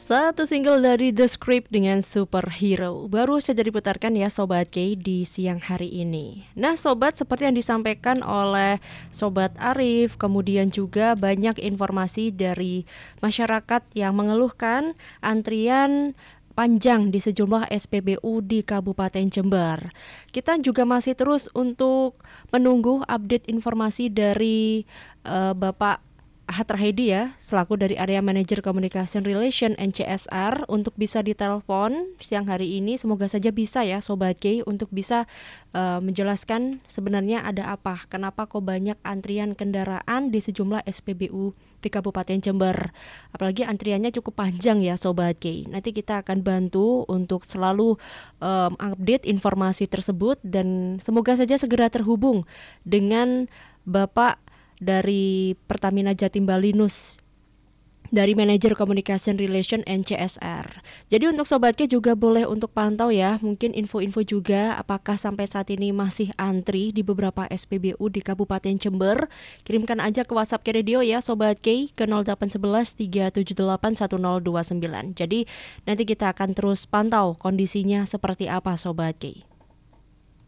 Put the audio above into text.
Satu single dari The Script dengan Superhero baru saja diputarkan ya Sobat K di siang hari ini. Nah Sobat, seperti yang disampaikan oleh Sobat Arif, kemudian juga banyak informasi dari masyarakat yang mengeluhkan antrian panjang di sejumlah SPBU di Kabupaten Jember. Kita juga masih terus untuk menunggu update informasi dari Bapak Ahad Rahedi ya, selaku dari Area Manager Communication Relation NCSR, untuk bisa ditelepon siang hari ini. Semoga saja bisa ya Sobat K untuk bisa menjelaskan sebenarnya ada apa, kenapa kok banyak antrian kendaraan di sejumlah SPBU di Kabupaten Jember. Apalagi antriannya cukup panjang ya Sobat K. Nanti kita akan bantu untuk selalu update informasi tersebut, dan semoga saja segera terhubung dengan Bapak dari Pertamina Jatim Balinus, dari Manager Communication Relation NCSR. Jadi untuk Sobat K juga boleh untuk pantau ya, mungkin info-info juga apakah sampai saat ini masih antri di beberapa SPBU di Kabupaten Jember. Kirimkan aja ke WhatsApp K Radio ya Sobat K ke 0811 378 1029. Jadi nanti kita akan terus pantau kondisinya seperti apa Sobat K.